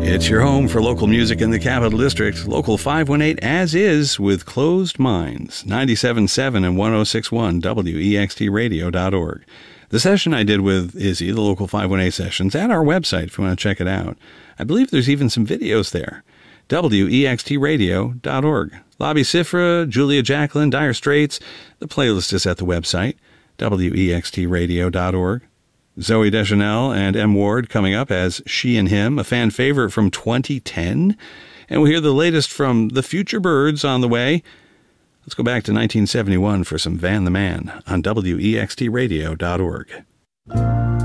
It's your home for local music in the Capital District. Local 518 as is with Closed Minds. 97.7 and 106.1 WEXTradio.org. The session I did with Izzy, the local 518 sessions, at our website if you want to check it out. I believe there's even some videos there. WEXTradio.org. Lobby Sifra, Julia Jacqueline, Dire Straits. The playlist is at the website. WEXTradio.org. Zoe Deschanel and M. Ward coming up as She and Him, a fan favorite from 2010. And we'll hear the latest from the Future Birds on the way. Let's go back to 1971 for some Van the Man on WEXTradio.org.